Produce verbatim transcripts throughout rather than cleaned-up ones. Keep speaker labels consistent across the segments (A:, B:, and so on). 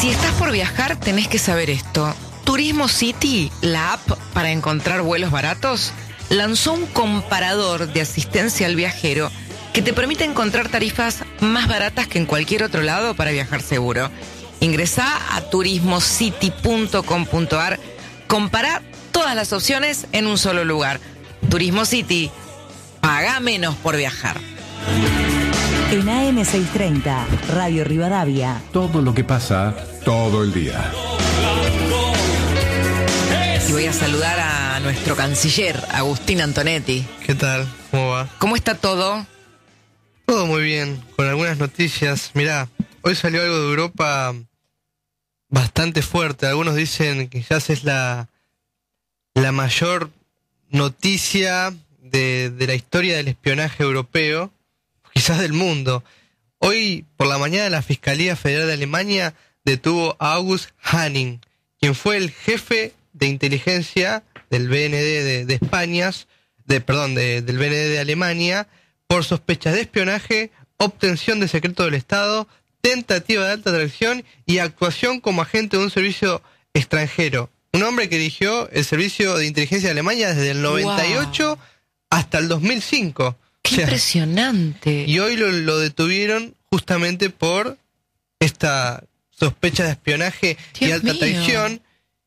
A: Si estás por viajar, tenés que saber esto. Turismo City, la app para encontrar vuelos baratos, lanzó un comparador de asistencia al viajero que te permite encontrar tarifas más baratas que en cualquier otro lado para viajar seguro. Ingresá a turismo city punto com punto a r, compará todas las opciones en un solo lugar. Turismo City, paga menos por viajar.
B: En A M seiscientos treinta, Radio Rivadavia.
C: Todo lo que pasa, todo el día.
A: Y voy a saludar a nuestro canciller, Agustín Antonetti.
D: ¿Qué tal? ¿Cómo va?
A: ¿Cómo está todo?
D: Todo muy bien, con algunas noticias. Mirá, hoy salió algo de Europa bastante fuerte. Algunos dicen que quizás es la, la mayor noticia de, de la historia del espionaje europeo, quizás del mundo. Hoy por la mañana la Fiscalía Federal de Alemania detuvo a August Hanning, quien fue el jefe de inteligencia del B N D de, de España, de, perdón, de, del B N D de Alemania, por sospechas de espionaje, obtención de secreto del Estado, tentativa de alta traición y actuación como agente de un servicio extranjero. Un hombre que dirigió el servicio de inteligencia de Alemania desde el noventa y ocho wow. hasta el dos mil cinco.
A: ¡Qué o sea, impresionante!
D: Y hoy lo, lo detuvieron justamente por esta sospecha de espionaje
A: Dios
D: y alta
A: mío.
D: traición.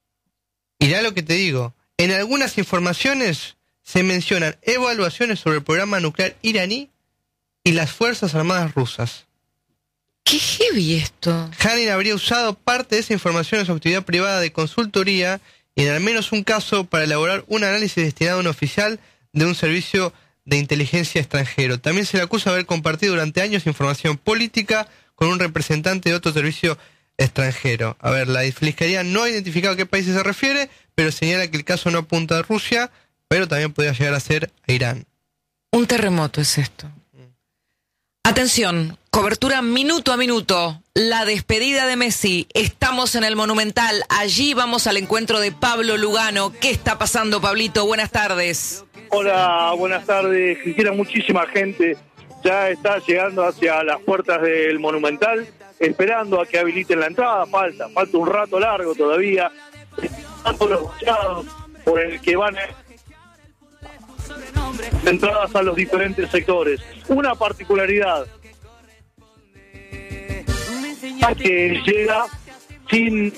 D: Y ya lo que te digo, en algunas informaciones se mencionan evaluaciones sobre el programa nuclear iraní y las Fuerzas Armadas rusas.
A: ¡Qué heavy esto!
D: Hanning habría usado parte de esa información en su actividad privada de consultoría y en al menos un caso para elaborar un análisis destinado a un oficial de un servicio de inteligencia extranjero. También se le acusa de haber compartido durante años información política con un representante de otro servicio extranjero. A ver, la Fiscalía no ha identificado a qué países se refiere, pero señala que el caso no apunta a Rusia, pero también podría llegar a ser a Irán.
A: Un terremoto es esto. Atención, cobertura minuto a minuto. La despedida de Messi. Estamos en el Monumental. Allí vamos al encuentro de Pablo Lugano. ¿Qué está pasando, Pablito? Buenas tardes.
E: Hola, buenas tardes. Quisiera muchísima gente. Ya está llegando hacia las puertas del Monumental, esperando a que habiliten la entrada. Falta, falta un rato largo todavía. Están los bochados por el que van entradas a los diferentes sectores. Una particularidad que llega sin...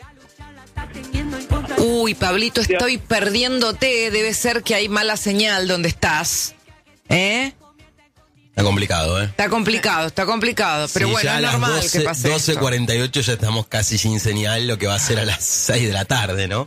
A: Uy, Pablito, estoy perdiéndote. Debe ser que hay mala señal donde estás. ¿Eh?
F: Está complicado, ¿eh?
A: Está complicado, está complicado. Pero
F: sí,
A: bueno, es normal
F: doce,
A: que pase
F: doce cuarenta y ocho ya estamos casi sin señal, lo que va a ser a las seis de la tarde, ¿no?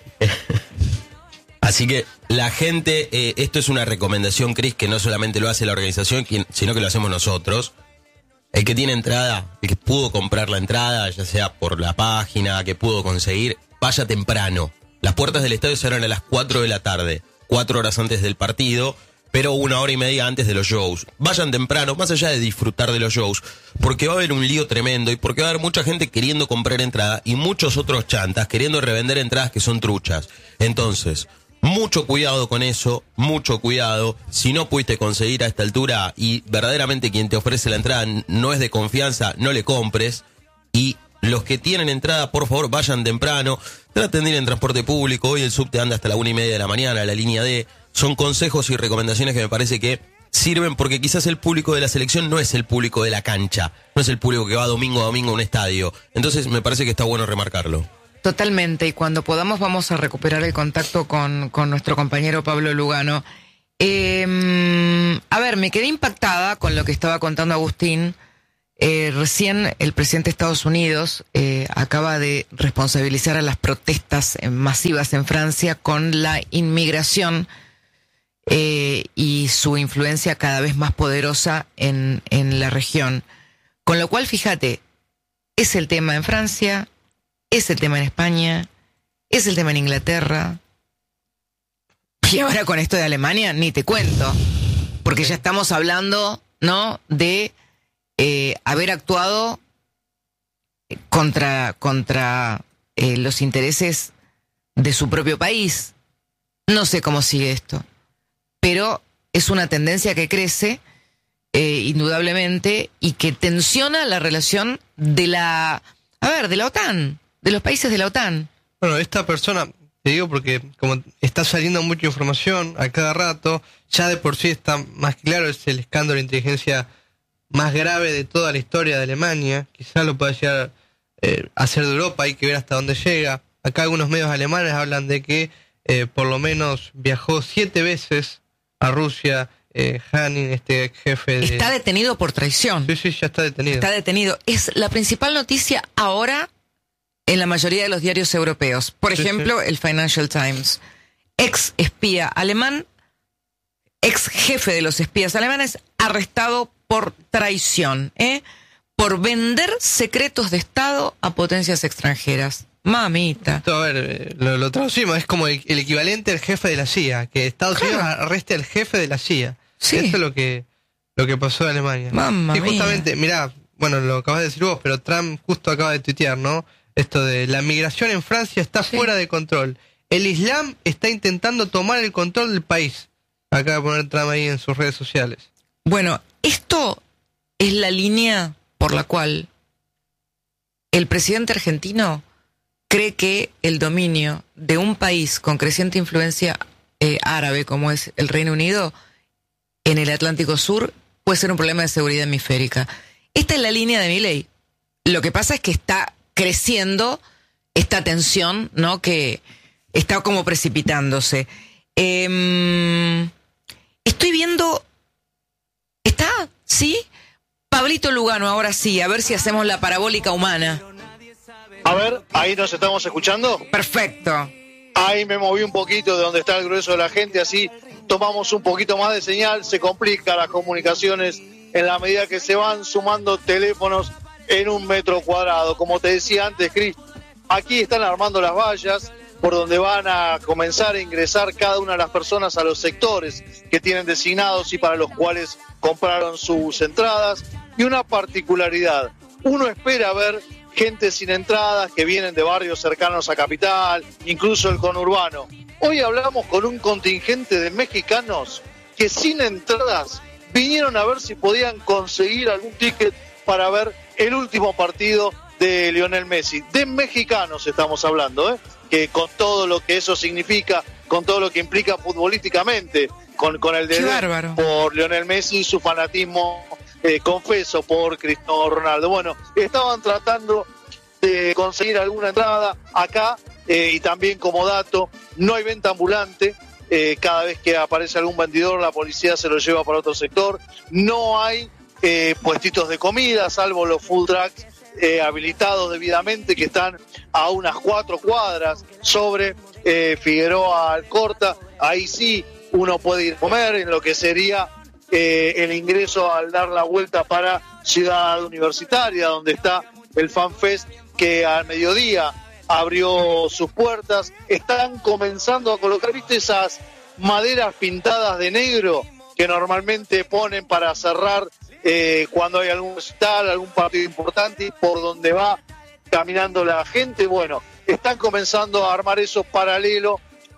F: Así que la gente, eh, esto es una recomendación, Cris, que no solamente lo hace la organización, sino que lo hacemos nosotros. El que tiene entrada, el que pudo comprar la entrada, ya sea por la página, que pudo conseguir, vaya temprano. Las puertas del estadio se abren a las cuatro de la tarde, cuatro horas antes del partido, pero una hora y media antes de los shows. Vayan temprano, más allá de disfrutar de los shows, porque va a haber un lío tremendo y porque va a haber mucha gente queriendo comprar entrada y muchos otros chantas queriendo revender entradas que son truchas. Entonces, mucho cuidado con eso, mucho cuidado. Si no pudiste conseguir a esta altura y verdaderamente quien te ofrece la entrada no es de confianza, no le compres. Y los que tienen entrada, por favor, vayan temprano. Traten de ir en transporte público. Hoy el subte anda hasta la una y media de la mañana, la línea D. Son consejos y recomendaciones que me parece que sirven porque quizás el público de la selección no es el público de la cancha. No es el público que va domingo a domingo a un estadio. Entonces me parece que está bueno remarcarlo.
A: Totalmente, y cuando podamos vamos a recuperar el contacto con, con nuestro compañero Pablo Lugano. Eh, a ver, me quedé impactada con lo que estaba contando Agustín. Eh, recién el presidente de Estados Unidos eh, acaba de responsabilizar a las protestas masivas en Francia con la inmigración eh, y su influencia cada vez más poderosa en, en la región. Con lo cual, fíjate, es el tema en Francia, es el tema en España, es el tema en Inglaterra. Y ahora con esto de Alemania, ni te cuento. Porque ya estamos hablando, ¿no?, de eh, haber actuado contra, contra eh, los intereses de su propio país. No sé cómo sigue esto. Pero es una tendencia que crece, eh, indudablemente, y que tensiona la relación de la... a ver, de la OTAN, de los países de la OTAN.
D: Bueno, esta persona, te digo porque como está saliendo mucha información a cada rato, ya de por sí está más claro, es el escándalo de inteligencia más grave de toda la historia de Alemania. Quizás lo pueda llegar eh, a ser de Europa, hay que ver hasta dónde llega. Acá algunos medios alemanes hablan de que eh, por lo menos viajó siete veces a Rusia, eh, Hanin, este jefe de...
A: Está detenido por traición.
D: Sí, sí, ya está detenido.
A: Está detenido. Es la principal noticia ahora en la mayoría de los diarios europeos. Por
D: Sí,
A: ejemplo,
D: sí.
A: el Financial Times. Ex espía alemán, ex jefe de los espías alemanes, arrestado por traición, ¿eh? Por vender secretos de Estado a potencias extranjeras. Mamita.
D: Esto, a ver, eh, lo, lo traducimos, es como el, el equivalente al jefe de la C I A, que Estados
A: Claro.
D: Unidos arreste al jefe de la C I A.
A: Sí.
D: Eso es lo que, lo que pasó en Alemania.
A: Mamma
D: y justamente,
A: mía.
D: mirá, bueno, lo acabas de decir vos, pero Trump justo acaba de tuitear, ¿no? Esto de la migración en Francia está
A: Sí.
D: fuera de control. El Islam está intentando tomar el control del país. Acaba de poner Trump ahí en sus redes sociales.
A: Bueno, esto es la línea por la cual el presidente argentino cree que el dominio de un país con creciente influencia eh, árabe como es el Reino Unido en el Atlántico Sur puede ser un problema de seguridad hemisférica. Esta es la línea de Milei. Lo que pasa es que está creciendo esta tensión, ¿no? Que está como precipitándose. Eh, estoy viendo... ¿Está? ¿Sí? Pablito Lugano, ahora sí, a ver si hacemos la parabólica humana.
E: A ver, ahí nos estamos escuchando.
A: Perfecto.
E: Ahí me moví un poquito de donde está el grueso de la gente, así tomamos un poquito más de señal, se complican las comunicaciones en la medida que se van sumando teléfonos en un metro cuadrado. Como te decía antes, Cris, aquí están armando las vallas por donde van a comenzar a ingresar cada una de las personas a los sectores que tienen designados y para los cuales compraron sus entradas. Y una particularidad, uno espera ver gente sin entradas que vienen de barrios cercanos a Capital, incluso el conurbano. Hoy hablamos con un contingente de mexicanos que sin entradas vinieron a ver si podían conseguir algún ticket para ver el último partido de Lionel Messi. De mexicanos estamos hablando, ¿eh? Que con todo lo que eso significa, con todo lo que implica futbolísticamente, con, con el desdén por Lionel Messi y su fanatismo eh, confeso por Cristiano Ronaldo. Bueno, estaban tratando de conseguir alguna entrada acá eh, y también como dato, no hay venta ambulante. Eh, cada vez que aparece algún vendedor, la policía se lo lleva para otro sector. No hay eh, puestitos de comida, salvo los food trucks eh, habilitados debidamente, que están a unas cuatro cuadras sobre eh, Figueroa Alcorta. Ahí sí uno puede ir a comer en lo que sería eh, el ingreso al dar la vuelta para Ciudad Universitaria, donde está el FanFest, que al mediodía abrió sus puertas. Están comenzando a colocar, ¿viste esas maderas pintadas de negro que normalmente ponen para cerrar eh, cuando hay algún recital, algún partido importante, por donde va caminando la gente? Bueno, están comenzando a armar eso paralelo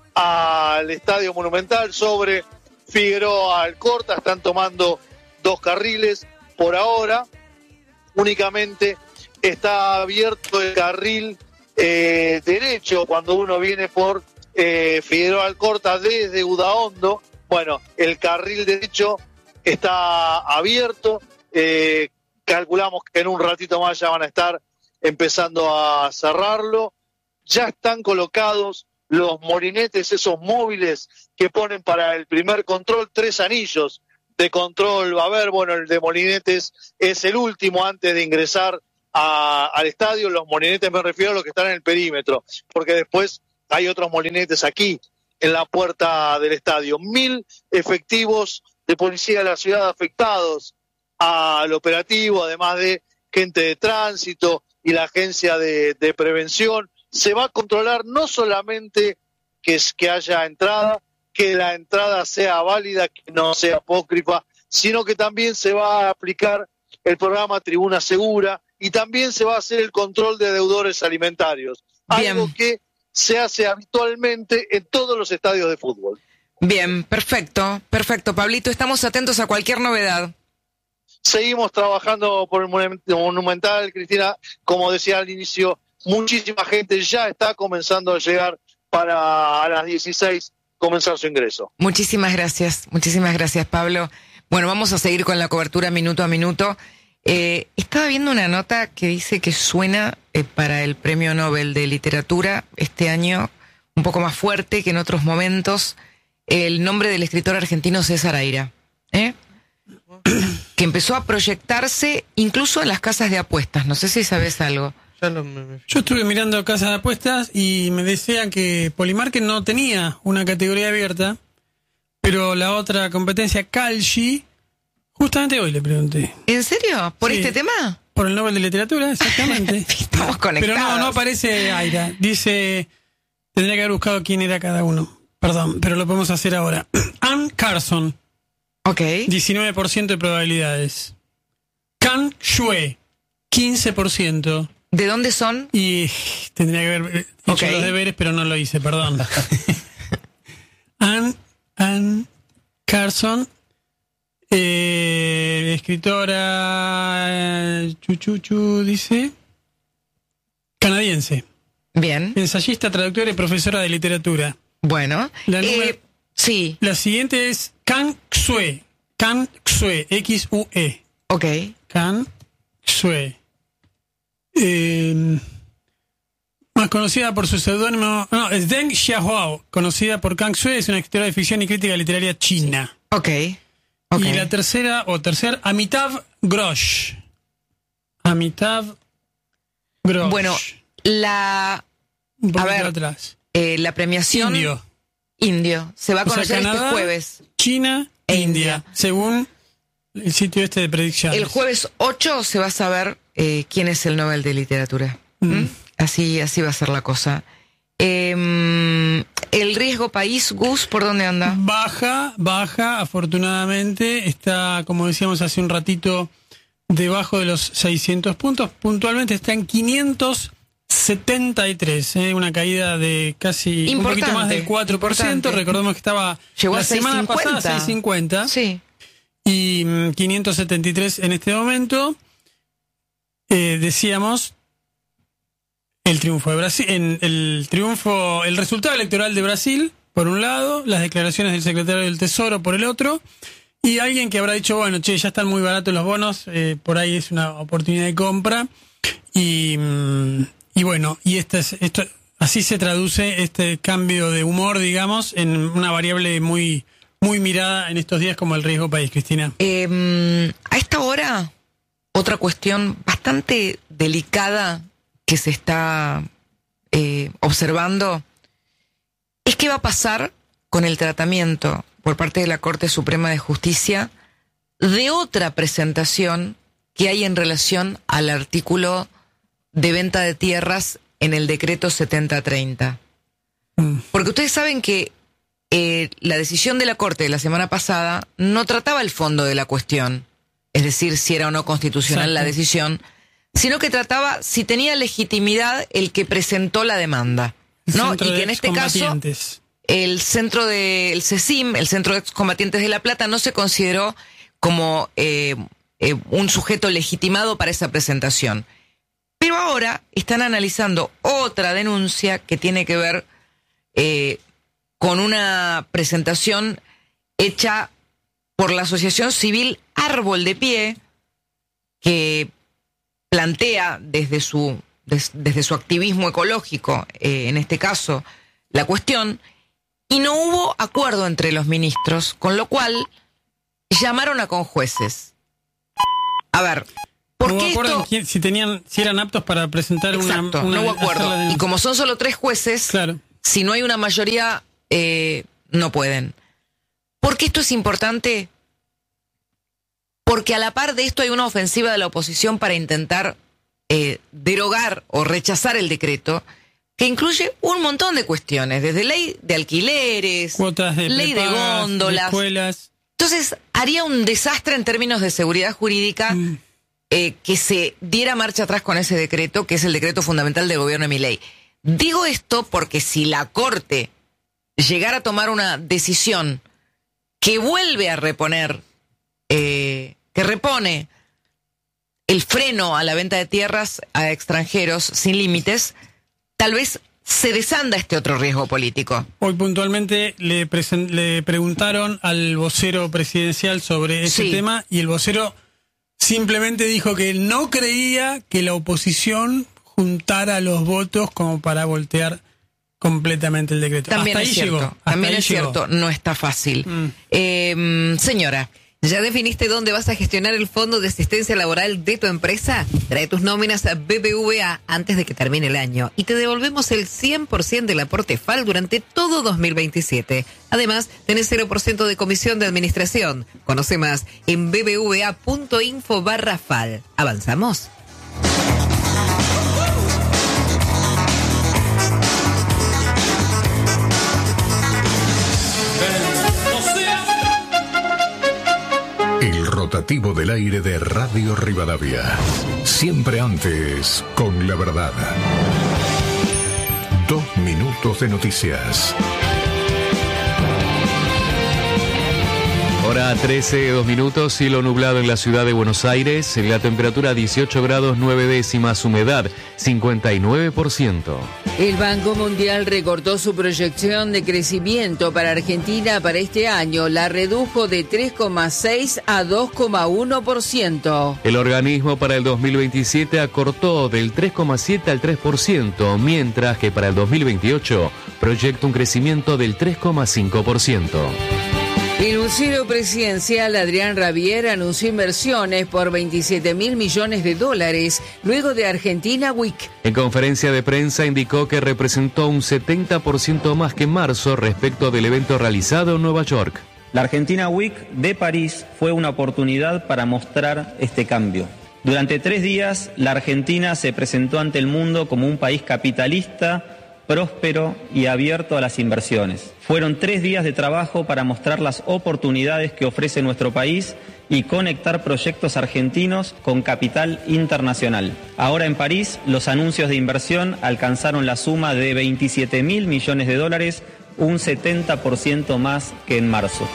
E: al Estadio Monumental sobre Figueroa Alcorta. Están tomando dos carriles por ahora. Únicamente está abierto el carril eh, derecho cuando uno viene por eh, Figueroa Alcorta desde Udaondo. Bueno, el carril derecho está abierto. Eh, calculamos que en un ratito más ya van a estar empezando a cerrarlo. Ya están colocados los molinetes, esos móviles que ponen para el primer control, tres anillos de control va a haber. Bueno, el de molinetes es el último antes de ingresar a, al estadio. Los molinetes me refiero a los que están en el perímetro, porque después hay otros molinetes aquí en la puerta del estadio. Mil efectivos de policía de la ciudad afectados al operativo, además de gente de tránsito y la agencia de, de prevención. Se va a controlar no solamente que, es, que haya entrada, que la entrada sea válida, que no sea apócrifa, sino que también se va a aplicar el programa Tribuna Segura y también se va a hacer el control de deudores alimentarios. Bien. Algo que se hace habitualmente en todos los estadios de fútbol.
A: Bien, perfecto, perfecto. Pablito, estamos atentos a cualquier novedad.
E: seguimos trabajando por el Monumental, Cristina, como decía al inicio, muchísima gente ya está comenzando a llegar para a las dieciséis comenzar su ingreso.
A: Muchísimas gracias, muchísimas gracias, Pablo. Bueno, vamos a seguir con la cobertura minuto a minuto. Eh, estaba viendo una nota que dice que suena eh, para el Premio Nobel de Literatura este año un poco más fuerte que en otros momentos, el nombre del escritor argentino César Aira, ¿eh? que empezó a proyectarse incluso en las casas de apuestas. No sé si sabes algo.
G: Yo estuve mirando casas de apuestas y me decían que Polymarket no tenía una categoría abierta, pero la otra competencia, Kalshi, justamente hoy le pregunté.
A: ¿En serio? ¿Por
G: Sí,
A: este tema?
G: Por el Nobel de Literatura, exactamente.
A: Estamos conectados.
G: Pero no, no aparece Aira. Dice, tendría que haber buscado quién era cada uno. Perdón, pero lo podemos hacer ahora. Anne Carson,
A: Ok.
G: diecinueve por ciento de probabilidades. Kang Shui, quince por ciento.
A: ¿De dónde son?
G: Y tendría que haber hecho
A: Ok.
G: los deberes, pero no lo hice, perdón. Anne, Anne Carson, eh, escritora, eh, Chuchuchu, dice, canadiense,
A: Bien.
G: ensayista, traductora y profesora de literatura.
A: Bueno.
G: La
A: Eh,
G: número-
A: sí.
G: La siguiente es Kang Xue, Kang Xue, X U E.
A: Ok.
G: Kang Xue. Eh, más conocida por su seudónimo. No, es Deng Xiaohua, conocida por Kang Xue, es una escritora de ficción y crítica literaria china.
A: Ok. Ok.
G: Y la tercera, o tercer, Amitav Ghosh. Amitav Ghosh.
A: Bueno, la,
G: un poquito
A: a ver,
G: atrás.
A: eh, la premiación
G: Indio.
A: Indio se va a
G: O sea,
A: conocer
G: Canadá,
A: este jueves.
G: China
A: E
G: e
A: India.
G: India, según el sitio este de predicciones.
A: El jueves ocho se va a saber eh, quién es el Nobel de Literatura.
G: Mm.
A: ¿Mm? Así, así va a ser la cosa. Eh, el riesgo país, Gus, ¿por dónde anda?
G: Baja, baja, afortunadamente. Está, como decíamos hace un ratito, debajo de los seiscientos puntos. Puntualmente está en quinientos setenta y tres, ¿eh? Una caída de casi un
A: Importante,
G: poquito más del cuatro por ciento.
A: importante.
G: Recordemos que estaba
A: Llegó
G: la
A: a
G: semana
A: seiscientos cincuenta.
G: pasada seiscientos cincuenta
A: Sí.
G: y mm, quinientos setenta y tres en este momento. Eh, decíamos el triunfo de Brasil, en el triunfo, el resultado electoral de Brasil, por un lado, las declaraciones del secretario del Tesoro por el otro, y alguien que habrá dicho, bueno, che, ya están muy baratos los bonos, eh, por ahí es una oportunidad de compra, y, mm, y bueno, y esta es, esto, así se traduce este cambio de humor, digamos, en una variable muy, muy mirada en estos días como el riesgo país, Cristina.
A: Eh, a esta hora, otra cuestión bastante delicada que se está eh, observando es qué va a pasar con el tratamiento por parte de la Corte Suprema de Justicia de otra presentación que hay en relación al artículo de venta de tierras en el decreto setenta treinta.
G: Mm.
A: Porque ustedes saben que eh, la decisión de la Corte de la semana pasada no trataba el fondo de la cuestión, es decir, si era o no constitucional la
G: Exacto.
A: decisión, sino que trataba si tenía legitimidad el que presentó la demanda, ¿no?
G: Centro
A: Y
G: de
A: que en este caso
G: excombatientes.
A: el centro del CECIM, el Centro de Excombatientes de La Plata, no se consideró como eh, eh, un sujeto legitimado para esa presentación. Pero ahora están analizando otra denuncia que tiene que ver eh, con una presentación hecha por la Asociación Civil Árbol de Pie, que plantea desde su, des, desde su activismo ecológico, eh, en este caso, la cuestión, y no hubo acuerdo entre los ministros, con lo cual llamaron a conjueces. A ver, ¿por
G: No
A: qué
G: hubo acuerdo
A: esto?
G: en quién- si tenían, si eran aptos para presentar
A: Exacto,
G: una, una
A: no hubo
G: hacer la
A: acuerdo.
G: denuncia.
A: Y como son solo tres jueces,
G: Claro.
A: si no hay una mayoría, eh, no pueden. ¿Por qué esto es importante? Porque a la par de esto hay una ofensiva de la oposición para intentar eh, derogar o rechazar el decreto, que incluye un montón de cuestiones, desde ley de alquileres,
G: Cuotas de
A: ley de
G: prepagas,
A: góndolas.
G: de escuelas.
A: Entonces, haría un desastre en términos de seguridad jurídica
G: Mm.
A: eh, que se diera marcha atrás con ese decreto, que es el decreto fundamental del gobierno de Milei. Digo esto porque si la Corte llegara a tomar una decisión que vuelve a reponer, eh, que repone el freno a la venta de tierras a extranjeros sin límites, tal vez se desanda este otro riesgo político.
G: Hoy puntualmente le, presen- le preguntaron al vocero presidencial sobre ese
A: Sí.
G: tema y el vocero simplemente dijo que no creía que la oposición juntara los votos como para voltear completamente el decreto.
A: También
G: Hasta
A: es
G: ahí
A: cierto,
G: llegó. hasta
A: también
G: ahí
A: es
G: llegó.
A: cierto, no está fácil.
G: Mm.
A: Eh, señora,
H: ¿Ya definiste dónde vas a gestionar el fondo de asistencia laboral de tu empresa? Trae tus nóminas a B B V A antes de que termine el año y te devolvemos el cien por ciento del aporte F A L durante todo dos mil veintisiete. Además, tenés cero por ciento de comisión de administración. Conoce más en bbva.info barra F A L. ¿Avanzamos?
C: El rotativo del aire de Radio Rivadavia. Siempre antes, con la verdad. Dos minutos de noticias.
I: Hora trece, dos minutos, cielo nublado en la ciudad de Buenos Aires, la temperatura dieciocho grados nueve décimas, humedad cincuenta y nueve por ciento.
J: El Banco Mundial recortó su proyección de crecimiento para Argentina para este año, la redujo de tres coma seis a dos coma uno por ciento.
I: El organismo para el dos mil veintisiete acortó del tres coma siete al tres por ciento, mientras que para el dos mil veintiocho proyecta un crecimiento del tres coma cinco por ciento.
J: El vocero presidencial Adrián Rabier anunció inversiones por veintisiete mil millones de dólares luego de Argentina Week.
I: En conferencia de prensa indicó que representó un setenta por ciento más que en marzo respecto del evento realizado en Nueva York.
K: La Argentina Week de París fue una oportunidad para mostrar este cambio. Durante tres días, la Argentina se presentó ante el mundo como un país capitalista, próspero y abierto a las inversiones. Fueron tres días de trabajo para mostrar las oportunidades que ofrece nuestro país y conectar proyectos argentinos con capital internacional. Ahora en París, los anuncios de inversión alcanzaron la suma de veintisiete mil millones de dólares, un setenta por ciento más que en marzo.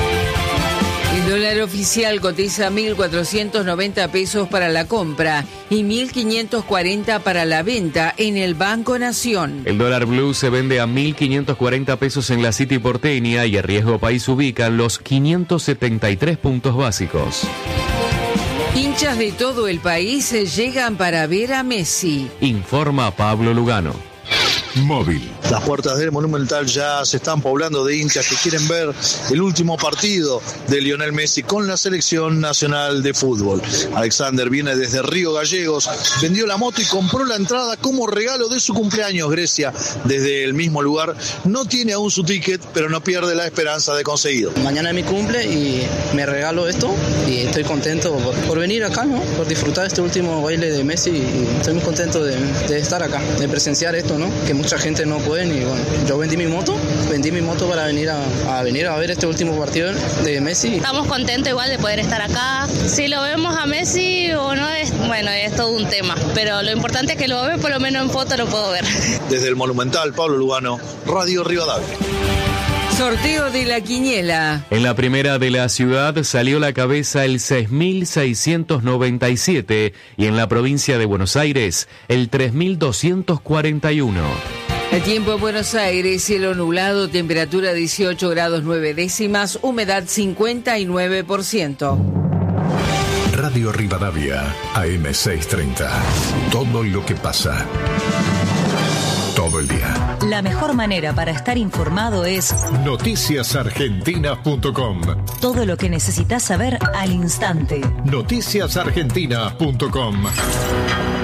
J: El dólar oficial cotiza mil cuatrocientos noventa pesos para la compra y mil quinientos cuarenta para la venta en el Banco Nación.
I: El dólar blue se vende a mil quinientos cuarenta pesos en la City porteña y el riesgo país ubican los quinientos setenta y tres puntos básicos.
J: Hinchas de todo el país llegan para ver a Messi.
I: Informa Pablo Lugano.
C: Móvil.
L: Las puertas del Monumental ya se están poblando de hinchas que quieren ver el último partido de Lionel Messi con la selección nacional de fútbol. Alexander viene desde Río Gallegos, vendió la moto y compró la entrada como regalo de su cumpleaños. Grecia, desde el mismo lugar, no tiene aún su ticket, pero no pierde la esperanza de conseguirlo.
M: Mañana es mi cumple y me regalo esto y estoy contento por, por venir acá, ¿no? Por disfrutar este último baile de Messi y estoy muy contento de, de estar acá, de presenciar esto, ¿no? Que mucha gente no puede y bueno, yo vendí mi moto, vendí mi moto para venir a, a venir a ver este último partido de Messi.
N: Estamos contentos igual de poder estar acá. Si lo vemos a Messi o no, es bueno, es todo un tema, pero lo importante es que lo ve, por lo menos en foto lo puedo ver.
L: Desde el Monumental, Pablo Lugano, Radio Rivadavia.
J: Sorteo de la quiniela.
I: En la primera de la ciudad salió la cabeza el seis mil seiscientos noventa y siete y en la provincia de Buenos Aires el tres mil doscientos cuarenta y uno.
J: El tiempo en Buenos Aires, cielo nublado, temperatura dieciocho grados nueve décimas, humedad cincuenta y nueve por ciento.
C: Radio Rivadavia, A M seiscientos treinta. Todo lo que pasa. Todo el día.
B: La mejor manera para estar informado es
C: noticias argentinas punto com.
B: todo lo que necesitas saber al instante.
C: noticias argentinas punto com.